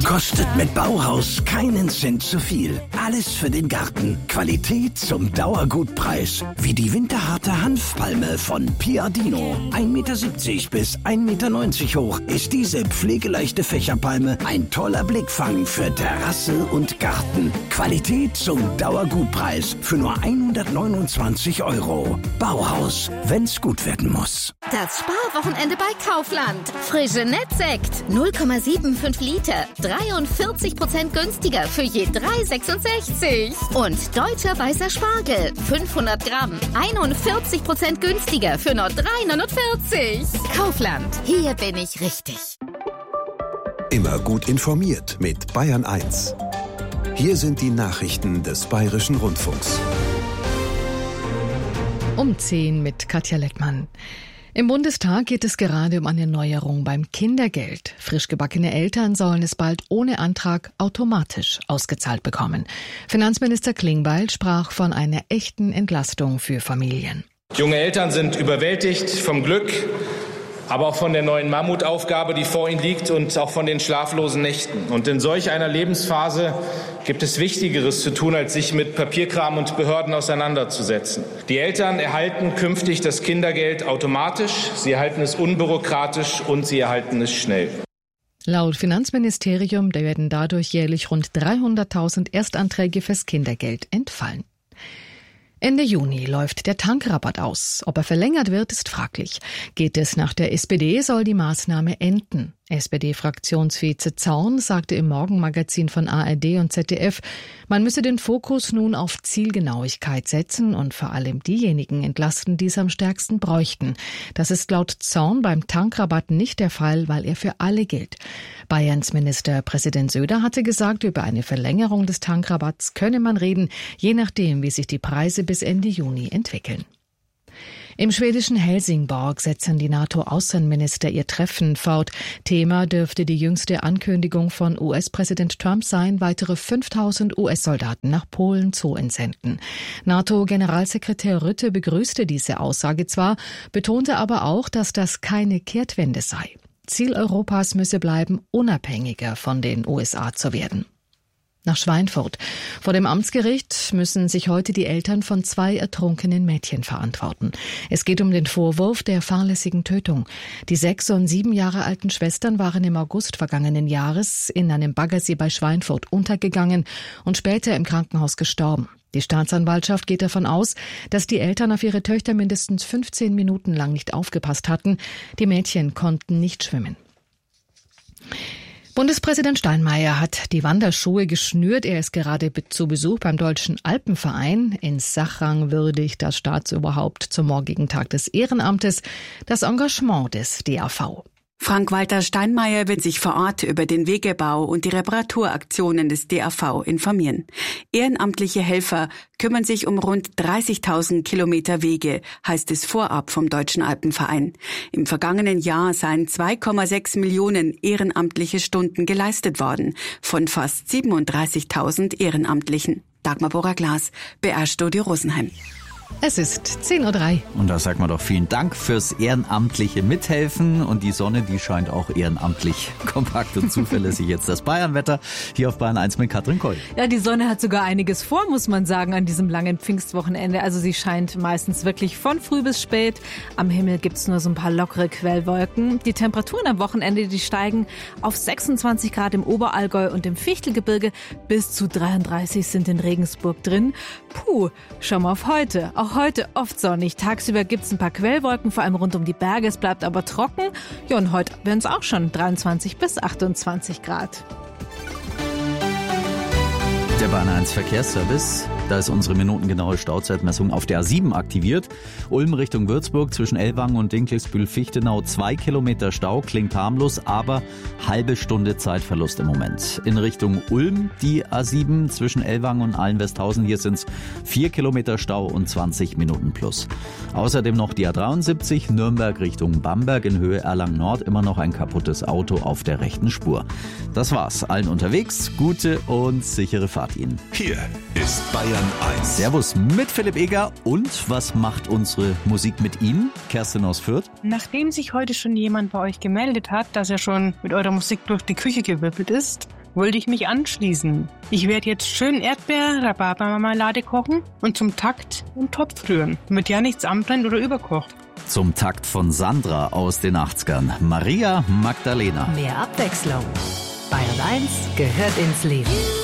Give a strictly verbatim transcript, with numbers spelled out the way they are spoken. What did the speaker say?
Kostet mit Bauhaus keinen Cent zu viel. Alles für den Garten. Qualität zum Dauergutpreis. Wie die winterharte Hanfpalme von Piadino. ein Meter siebzig bis ein Meter neunzig hoch ist diese pflegeleichte Fächerpalme ein toller Blickfang für Terrasse und Garten. Qualität zum Dauergutpreis für nur hundertneunundzwanzig Euro. Bauhaus, wenn's gut werden muss. Das Sparwochenende bei Kaufland. Frische Nettsekt. null Komma fünfundsiebzig Liter. dreiundvierzig Prozent günstiger für je drei Komma sechsundsechzig. Und deutscher weißer Spargel. fünfhundert Gramm. einundvierzig Prozent günstiger für nur drei Komma neunundvierzig. Kaufland. Hier bin ich richtig. Immer gut informiert mit Bayern eins. Hier sind die Nachrichten des Bayerischen Rundfunks. Um zehn mit Katja Leckmann. Im Bundestag geht es gerade um eine Neuerung beim Kindergeld. Frisch gebackene Eltern sollen es bald ohne Antrag automatisch ausgezahlt bekommen. Finanzminister Klingbeil sprach von einer echten Entlastung für Familien. Junge Eltern sind überwältigt vom Glück, aber auch von der neuen Mammutaufgabe, die vor ihnen liegt, und auch von den schlaflosen Nächten. Und in solch einer Lebensphase gibt es Wichtigeres zu tun, als sich mit Papierkram und Behörden auseinanderzusetzen. Die Eltern erhalten künftig das Kindergeld automatisch, sie erhalten es unbürokratisch und sie erhalten es schnell. Laut Finanzministerium werden dadurch jährlich rund dreihunderttausend Erstanträge fürs Kindergeld entfallen. Ende Juni läuft der Tankrabatt aus. Ob er verlängert wird, ist fraglich. Geht es nach der S P D, soll die Maßnahme enden. S P D-Fraktionsvize Zorn sagte im Morgenmagazin von A R D und Z D F, man müsse den Fokus nun auf Zielgenauigkeit setzen und vor allem diejenigen entlasten, die es am stärksten bräuchten. Das ist laut Zorn beim Tankrabatt nicht der Fall, weil er für alle gilt. Bayerns Ministerpräsident Söder hatte gesagt, über eine Verlängerung des Tankrabatts könne man reden, je nachdem, wie sich die Preise bis Ende Juni entwickeln. Im schwedischen Helsingborg setzen die NATO-Außenminister ihr Treffen fort. Thema dürfte die jüngste Ankündigung von U S-Präsident Trump sein, weitere fünftausend U S-Soldaten nach Polen zu entsenden. NATO-Generalsekretär Rutte begrüßte diese Aussage zwar, betonte aber auch, dass das keine Kehrtwende sei. Ziel Europas müsse bleiben, unabhängiger von den U S A zu werden. Nach Schweinfurt. Vor dem Amtsgericht müssen sich heute die Eltern von zwei ertrunkenen Mädchen verantworten. Es geht um den Vorwurf der fahrlässigen Tötung. Die sechs und sieben Jahre alten Schwestern waren im August vergangenen Jahres in einem Baggersee bei Schweinfurt untergegangen und später im Krankenhaus gestorben. Die Staatsanwaltschaft geht davon aus, dass die Eltern auf ihre Töchter mindestens fünfzehn Minuten lang nicht aufgepasst hatten. Die Mädchen konnten nicht schwimmen. Bundespräsident Steinmeier hat die Wanderschuhe geschnürt. Er ist gerade zu Besuch beim Deutschen Alpenverein. In Sachrang würdigt das Staatsoberhaupt zum morgigen Tag des Ehrenamtes das Engagement des D A V. Frank-Walter Steinmeier wird sich vor Ort über den Wegebau und die Reparaturaktionen des D A V informieren. Ehrenamtliche Helfer kümmern sich um rund dreißigtausend Kilometer Wege, heißt es vorab vom Deutschen Alpenverein. Im vergangenen Jahr seien zwei Komma sechs Millionen ehrenamtliche Stunden geleistet worden, von fast siebenunddreißigtausend Ehrenamtlichen. Dagmar Boraglas, B R-Studio Rosenheim. Es ist zehn Uhr drei. Und da sagt man doch vielen Dank fürs ehrenamtliche Mithelfen. Und die Sonne, die scheint auch ehrenamtlich kompakt und zuverlässig. Jetzt das Bayernwetter hier auf Bayern eins mit Katrin Koll. Ja, die Sonne hat sogar einiges vor, muss man sagen, an diesem langen Pfingstwochenende. Also sie scheint meistens wirklich von früh bis spät. Am Himmel gibt's nur so ein paar lockere Quellwolken. Die Temperaturen am Wochenende, die steigen auf sechsundzwanzig Grad im Oberallgäu und im Fichtelgebirge. Bis zu dreiunddreißig sind in Regensburg drin. Puh, schau mal auf heute. Auch heute oft sonnig. Tagsüber gibt's ein paar Quellwolken, vor allem rund um die Berge. Es bleibt aber trocken. Ja, und heute werden es auch schon dreiundzwanzig bis achtundzwanzig Grad. Der Bayern eins Verkehrsservice. Da ist unsere minutengenaue Stauzeitmessung auf der A sieben aktiviert. Ulm Richtung Würzburg zwischen Ellwangen und Dinkelsbühl-Fichtenau. Zwei Kilometer Stau, klingt harmlos, aber halbe Stunde Zeitverlust im Moment. In Richtung Ulm die A sieben zwischen Ellwangen und Ahlen-Westhausen. Hier sind es vier Kilometer Stau und zwanzig Minuten plus. Außerdem noch die A dreiundsiebzig Nürnberg Richtung Bamberg in Höhe Erlangen-Nord. Immer noch ein kaputtes Auto auf der rechten Spur. Das war's. Allen unterwegs. Gute und sichere Fahrt Ihnen. Hier ist Bayern eins. Servus mit Philipp Eger. Und was macht unsere Musik mit Ihnen? Kerstin aus Fürth. Nachdem sich heute schon jemand bei euch gemeldet hat, dass er schon mit eurer Musik durch die Küche gewirbelt ist, wollte ich mich anschließen. Ich werde jetzt schön Erdbeer-Rhabarbermarmelade kochen und zum Takt einen Topf rühren, damit ja nichts anbrennt oder überkocht. Zum Takt von Sandra aus den achtzigern. Maria Magdalena. Mehr Abwechslung. Bayern eins gehört ins Leben.